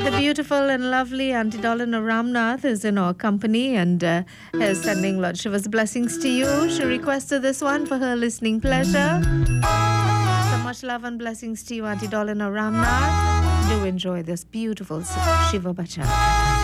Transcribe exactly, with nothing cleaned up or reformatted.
The beautiful and lovely Auntie Dolina Ramnath is in our company and uh, is sending Lord Shiva's blessings to you. She requested this one for her listening pleasure. So much love and blessings to you, Auntie Dolina Ramnath. Do enjoy this beautiful Shiva Bhajan.